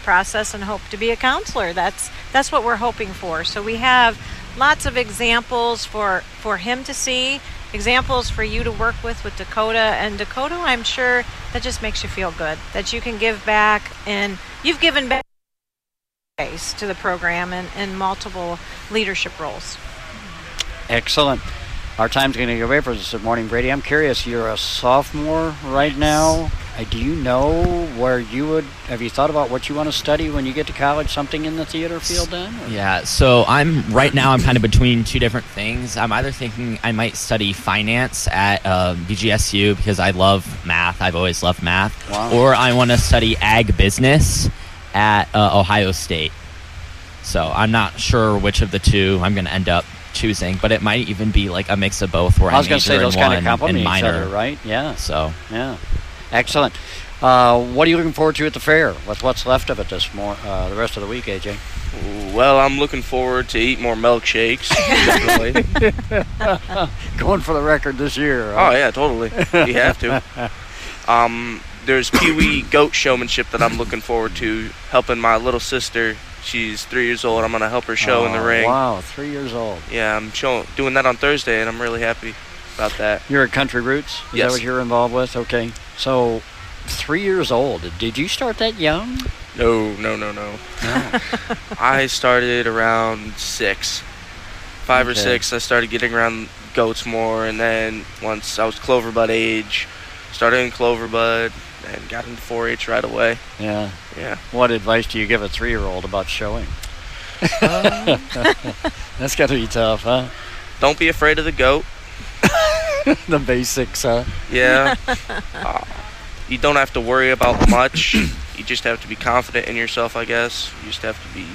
process and hope to be a counselor. That's what we're hoping for. So we have lots of examples for him to see, examples for you to work with Dakota. And Dakota, I'm sure that just makes you feel good, that you can give back, and you've given back to the program in multiple leadership roles. Excellent. Our time's going to go away for this morning, Brady. I'm curious, you're a sophomore right now. Do you know where have you thought about what you want to study when you get to college, something in the theater field then? Or? Yeah, so right now I'm kind of between two different things. I'm either thinking I might study finance at BGSU because I love math. I've always loved math. Wow. Or I want to study ag business at Ohio State. So I'm not sure which of the two I'm going to end up choosing, but it might even be like a mix of both where I was going to say those kind of complement each other, right? Yeah. So yeah, excellent. What are you looking forward to at the fair? What's left of it the rest of the week, AJ? Well, I'm looking forward to eat more milkshakes. Definitely. Going for the record this year. Right? Oh yeah, totally. You have to. There's Pee-wee goat showmanship that I'm looking forward to. Helping my little sister. She's 3 years old. I'm going to help her show in the ring. Wow, 3 years old. Yeah, I'm doing that on Thursday, and I'm really happy about that. You're at Country Roots? Is yes. that what you're involved with? Okay. So, 3 years old. Did you start that young? No. I started around 6. 5 or 6, I started getting around goats more, and then once I was Cloverbud age, started in Cloverbud, and got into 4-H right away. Yeah. Yeah. What advice do you give a 3-year-old about showing? That's got to be tough, huh? Don't be afraid of the goat. The basics, huh? Yeah. You don't have to worry about much. You just have to be confident in yourself, I guess. You just have to be...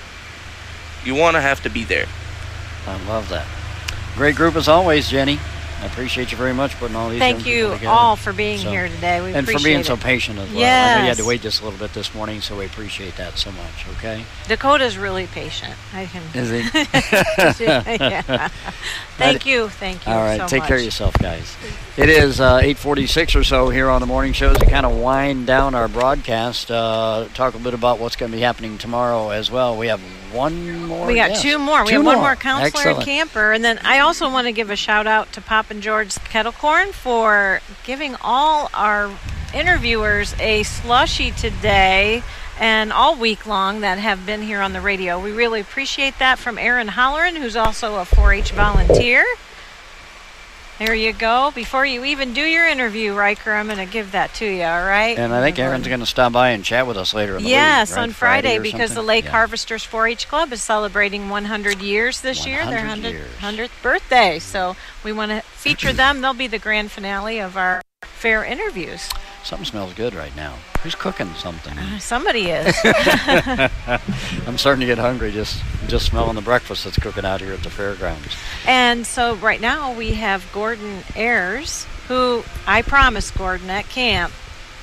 You want to have to be there. I love that. Great group as always, Jenny. I appreciate you very much putting all these Thank you all for being here today. We appreciate it. And for being so patient as well. Yes. I know you had to wait just a little bit this morning, so we appreciate that so much, okay? Dakota's really patient. Is he? Yeah. Thank you all right, so take much. care of yourself, guys. It is 8:46 or so here on the morning show to kind of wind down our broadcast. Talk a bit about what's going to be happening tomorrow as well. We have one more. We got two more. We have one more counselor Excellent. and camper. And then I also want to give a shout out to Pop and George Kettle Corn for giving all our interviewers a slushie today and all week long that have been here on the radio. We really appreciate that from Aaron Holleran, who's also a 4-H volunteer. There you go. Before you even do your interview, Riker, I'm going to give that to you, all right? And I think Aaron's going to stop by and chat with us later in the week. Yes, right? on Friday or because the something? Lake Harvesters 4-H Club is celebrating 100 years this year, their 100 100th birthday. So we want to feature them. They'll be the grand finale of our fair interviews. Something smells good right now. Who's cooking something? Somebody is. I'm starting to get hungry just smelling the breakfast that's cooking out here at the fairgrounds. And so right now we have Gordon Ayers, who I promised Gordon at camp.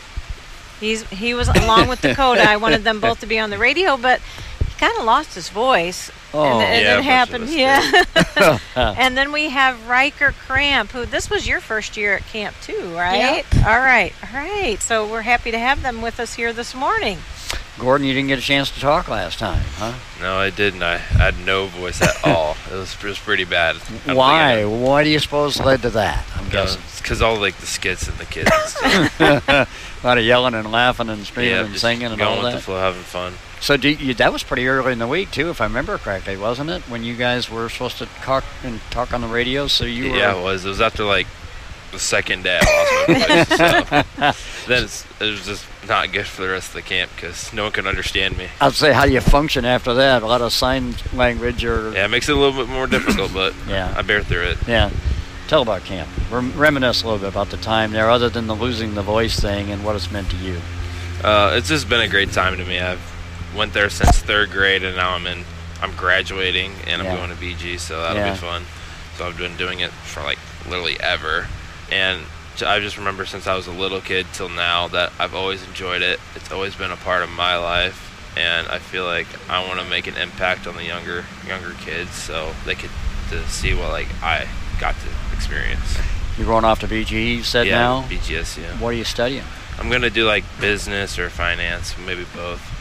He was along with Dakota. I wanted them both to be on the radio, but he kind of lost his voice. Oh, and yeah, it happened. Yeah. And then we have Riker Cramp, who this was your first year at camp too, right? Yep. All right. So we're happy to have them with us here this morning. Gordon, you didn't get a chance to talk last time, huh? No, I didn't. I had no voice at all. It was pretty bad. Why? Why do you suppose led to that? I'm guessing. It's because all like the skits and the kids and stuff. A lot of yelling and laughing and screaming and just singing and going all with that. the flow, having fun. So that was pretty early in the week too, if I remember correctly, wasn't it? When you guys were supposed to talk on the radio, so you were. Yeah, it was. It was after like the second day I lost my voice. So then it was just not good for the rest of the camp because no one could understand me. I'd say, how do you function after that? A lot of sign language or. Yeah, it makes it a little bit more difficult, but Yeah. I bear through it. Yeah. Tell about camp. Reminisce a little bit about the time there, other than the losing the voice thing and what it's meant to you. It's just been a great time to me. I've went there since 3rd grade, and now I'm graduating, and I'm going to BG, so that'll be fun. So I've been doing it for like literally ever, and I just remember since I was a little kid till now that I've always enjoyed it. It's always been a part of my life, and I feel like I want to make an impact on the younger kids, so they could to see what like I got to experience. You're going off to BG, you said now? BGS, yeah. What are you studying? I'm going to do like business or finance, maybe both.